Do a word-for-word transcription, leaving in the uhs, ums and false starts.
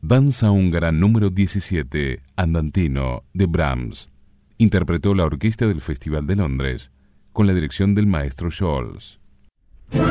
Danza húngara número diecisiete, Andantino, de Brahms. Interpretó la orquesta del Festival de Londres, con la dirección del maestro Scholz.